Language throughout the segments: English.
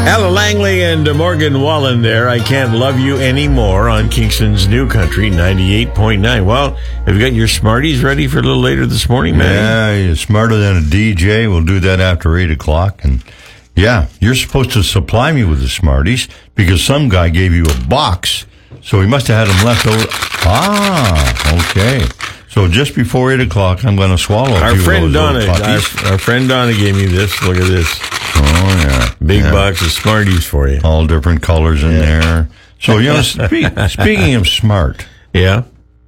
Ella Langley and Morgan Wallen there. I Can't Love You Anymore on Kingston's New Country 98.9. Well, have you got your Smarties ready for a little later this morning, man? Yeah, you're smarter than a DJ. We'll do that after 8 o'clock. And yeah, you're supposed to supply me with the Smarties because some guy gave you a box. So he must have had them left over. Ah, okay. So just before 8 o'clock, I'm going to swallow a few friend of those Donna, our friend Donna gave me this. Look at this. Oh, yeah. Big box of Smarties for you. All different colors in there. So, you know, speaking of smart. Yeah.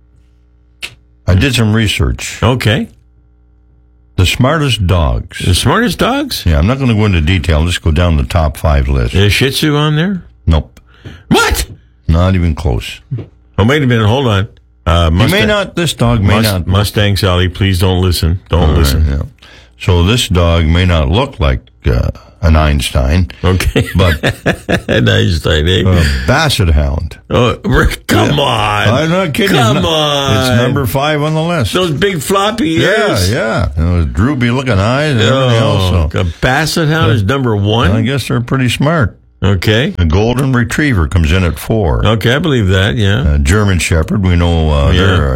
I did some research. Okay. The smartest dogs. The smartest dogs? Yeah, I'm not going to go into detail. I'll just go down the top 5 list. Is Shih Tzu on there? Nope. What? Not even close. Oh, wait a minute. Hold on. This dog may not. Mustang Sally, please don't listen. Don't listen. Yeah. So this dog may not look like an Einstein. Okay. But an Einstein, eh? A Basset Hound. Oh, come on. I'm not kidding. Come on. It's number 5 on the list. Those big floppy ears. Yeah. Those droopy looking eyes and everything else. So. A Basset Hound is number 1? I guess they're pretty smart. Okay. A Golden Retriever comes in at 4. Okay, I believe that, yeah. German Shepherd, we know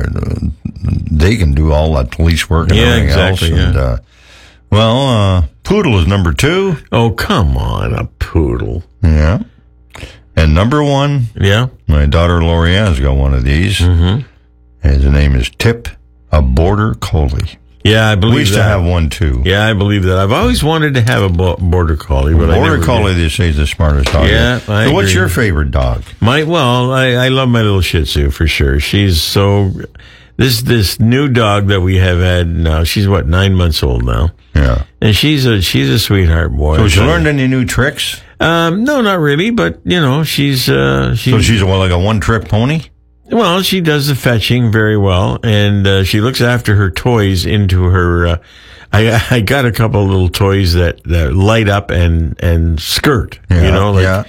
they can do all that police work and everything exactly, else. And, Poodle is number 2. Oh, come on, a poodle. Yeah. And number 1. Yeah. My daughter Lorianne's got one of these. Mm-hmm. His name is Tip, a Border Collie. Yeah, I believe that. We used to have one, too. Yeah, I believe that. I've always wanted to have a Border Collie, but I never Border Collie, they say, is the smartest dog. Yeah, I agree. What's your favorite dog? I love my little Shih Tzu, for sure. She's so... This new dog that we have had now, she's, 9 months old now? Yeah. And she's a sweetheart, boy. So has she learned any new tricks? No, not really, but, she's... So she's like a one-trick pony? Well, she does the fetching very well, and she looks after her toys into her... I got a couple of little toys that light up and skirt, they drive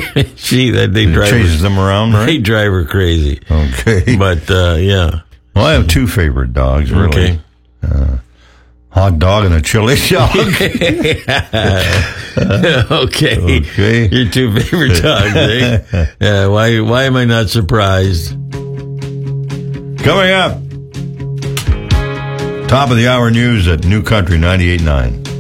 chases them around, right? They drive her crazy. Okay. But, yeah. Well, I have 2 favorite dogs, really. Okay. Hot dog and a chili dog. Okay. Your 2 favorite dogs, eh? Why am I not surprised? Coming up, top of the hour news at New Country 98.9.